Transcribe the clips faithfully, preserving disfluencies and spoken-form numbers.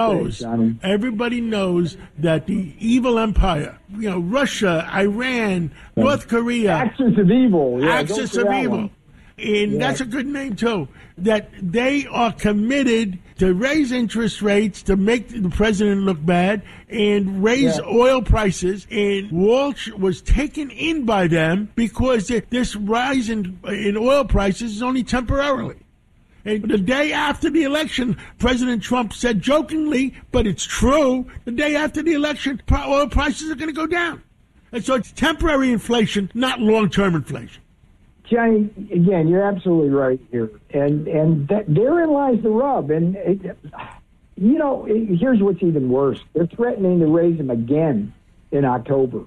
knows, everybody knows that the evil empire, you know, Russia, Iran, yeah. North Korea. Axis of evil. Yeah, axis of evil. One. And yeah. that's a good name, too, that they are committed to raise interest rates to make the president look bad and raise yeah. oil prices. And Walsh was taken in by them because this rise in, in oil prices is only temporarily. And the day after the election, President Trump said jokingly, but it's true, the day after the election, oil prices are going to go down. And so it's temporary inflation, not long-term inflation. Johnny, again, you're absolutely right here. And and that, therein lies the rub. And, it, you know, it, here's what's even worse. They're threatening to raise them again in October.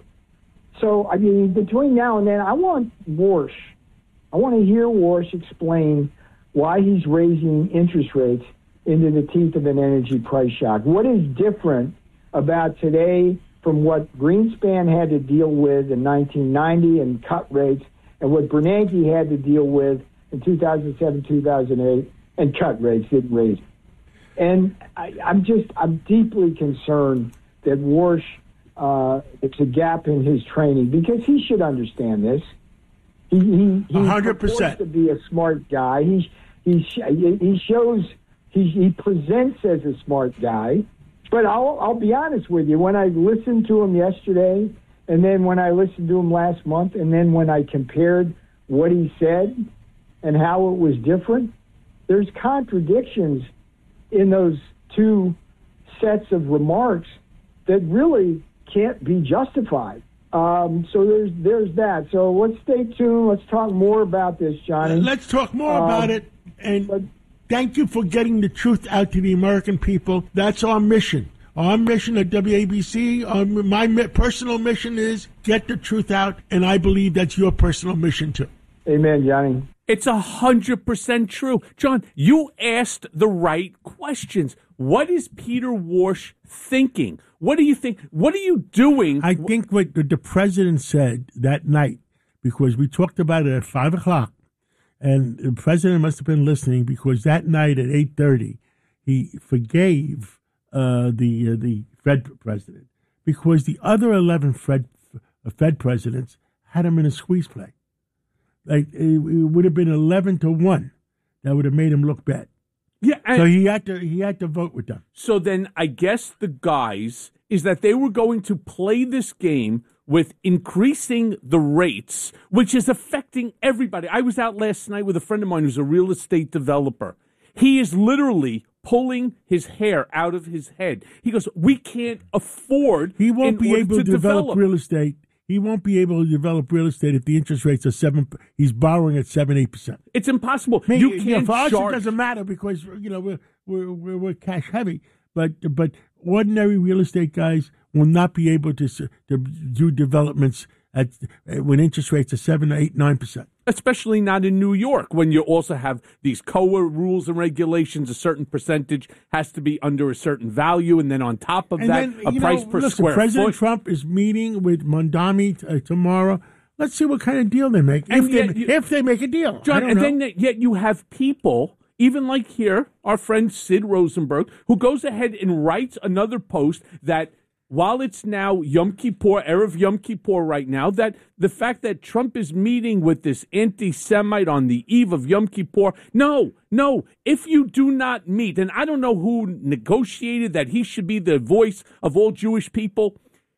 So, I mean, between now and then, I want Warsh, I want to hear Warsh explain why he's raising interest rates into the teeth of an energy price shock. What is different about today from what Greenspan had to deal with in nineteen ninety and cut rates, and what Bernanke had to deal with in two thousand seven, two thousand eight, and cut rates, didn't raise it. And I, I'm just, I'm deeply concerned that Warsh, uh, it's a gap in his training, because he should understand this. He, he, he's one hundred percent. supposed to be a smart guy. He, he, he shows, he, he presents as a smart guy. But I'll, I'll be honest with you, when I listened to him yesterday, and then when I listened to him last month, and then when I compared what he said and how it was different, there's contradictions in those two sets of remarks that really can't be justified. Um, so there's there's that. So let's stay tuned. Let's talk more about this, Johnny. Let's talk more um, about it. And but, thank you for getting the truth out to the American people. That's our mission. Our mission at W A B C, um, my personal mission is get the truth out, and I believe that's your personal mission too. Amen, Johnny. It's a hundred percent true. John, you asked the right questions. What is Peter Warsh thinking? What do you think? What are you doing? I think what the president said that night, because we talked about it at five o'clock, and the president must have been listening, because that night at eight thirty, he forgave Uh, the uh, the Fed president, because the other eleven Fed uh, Fed presidents had him in a squeeze play. Like it, it would have been eleven to one, that would have made him look bad. Yeah, and so he had to he had to vote with them. So then I guess the guys is that they were going to play this game with increasing the rates, which is affecting everybody. I was out last night with a friend of mine who's a real estate developer. He is literally pulling his hair out of his head. He goes, we can't afford. He won't be able to, to develop, develop real estate. He won't be able to develop real estate if the interest rates are seven. He's borrowing at seven, eight percent. It's impossible. I mean, you can't. You know, for us, charge. It doesn't matter, because you know we're we're we're, we're cash heavy. But but ordinary real estate guys will not be able to to do developments at when interest rates are seven, eight, nine percent. Especially not in New York, when you also have these C O A rules and regulations. A certain percentage has to be under a certain value, and then on top of and that, then, a price know, per listen, square President foot. Trump is meeting with Mondami t- uh, tomorrow. Let's see what kind of deal they make, and if yet they you, if they make a deal. John, I don't and know. then yet you have people, even like here, our friend Sid Rosenberg, who goes ahead and writes another post that, while it's now Yom Kippur, Erev Yom Kippur right now, that the fact that Trump is meeting with this anti-Semite on the eve of Yom Kippur, no, no, if you do not meet, and I don't know who negotiated that he should be the voice of all Jewish people,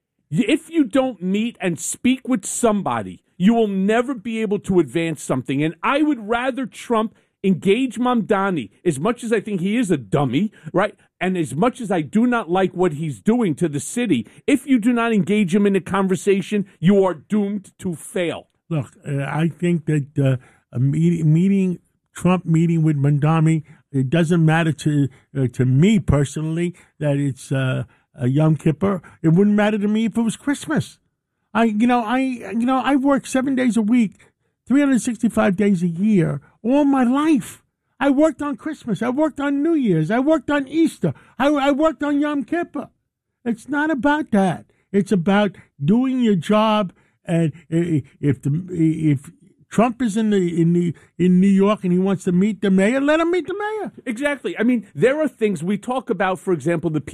if you don't meet and speak with somebody, you will never be able to advance something. And I would rather Trump engage Mamdani, as much as I think he is a dummy, right? And as much as I do not like what he's doing to the city, if you do not engage him in a conversation, you are doomed to fail. Look, uh, I think that uh, a meeting, meeting, Trump meeting with Mamdani, it doesn't matter to uh, to me personally that it's uh, a Yom Kippur. It wouldn't matter to me if it was Christmas. I, you know, I, you know, I work seven days a week, three hundred sixty-five days a year, all my life. I worked on Christmas. I worked on New Year's. I worked on Easter. I, I worked on Yom Kippur. It's not about that. It's about doing your job. And if the if Trump is in the in the in New York and he wants to meet the mayor. Let him meet the mayor. Exactly. I mean, there are things we talk about, for example, the